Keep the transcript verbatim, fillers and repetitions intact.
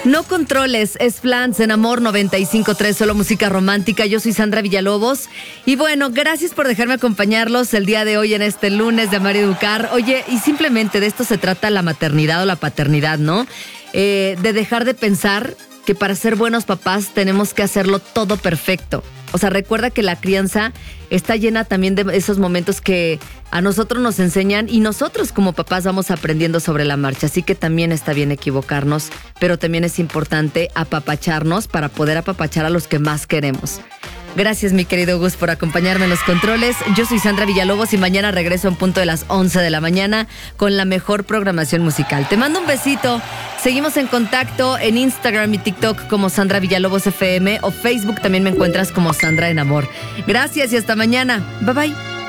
No controles, es Flans en Amor noventa y cinco punto tres, solo música romántica. Yo soy Sandra Villalobos. Y bueno, gracias por dejarme acompañarlos el día de hoy en este lunes de Amar y Educar. Oye, y simplemente de esto se trata la maternidad o la paternidad, ¿no? Eh, de dejar de pensar que para ser buenos papás tenemos que hacerlo todo perfecto. O sea, recuerda que la crianza está llena también de esos momentos que a nosotros nos enseñan y nosotros como papás vamos aprendiendo sobre la marcha. Así que también está bien equivocarnos, pero también es importante apapacharnos para poder apapachar a los que más queremos. Gracias, mi querido Gus, por acompañarme en los controles. Yo soy Sandra Villalobos y mañana regreso en punto de las once de la mañana con la mejor programación musical. Te mando un besito. Seguimos en contacto en Instagram y TikTok como Sandra Villalobos F M o Facebook también me encuentras como Sandra en Amor. Gracias y hasta mañana. Bye bye.